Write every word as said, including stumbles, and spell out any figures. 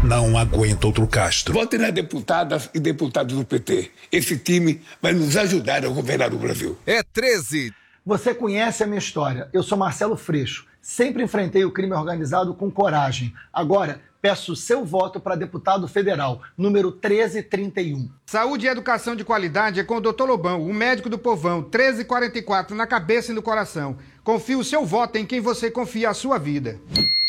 não aguenta outro Castro. Votem nas deputadas e deputados do P T. Esse time vai nos ajudar a governar o Brasil. É treze. Você conhece a minha história. Eu sou Marcelo Freixo. Sempre enfrentei o crime organizado com coragem. Agora, peço seu voto para deputado federal, número treze trinta e um. Saúde e educação de qualidade é com o doutor Lobão, o médico do povão, treze quarenta e quatro, na cabeça e no coração. Confie o seu voto em quem você confia a sua vida.